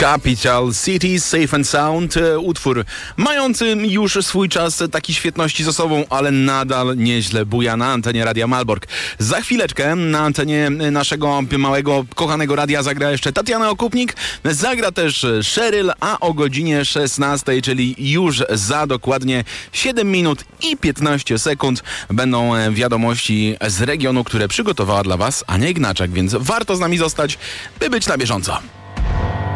Capital City, Safe and Sound, utwór mający już swój czas taki świetności za sobą, ale nadal nieźle buja na antenie Radia Malbork. Za chwileczkę na antenie naszego małego, kochanego radia zagra jeszcze Tatiana Okupnik, zagra też Sheryl, a o godzinie 16, czyli już za dokładnie 7 minut i 15 sekund będą wiadomości z regionu, które przygotowała dla Was Ania Ignaczak, więc warto z nami zostać, by być na bieżąco.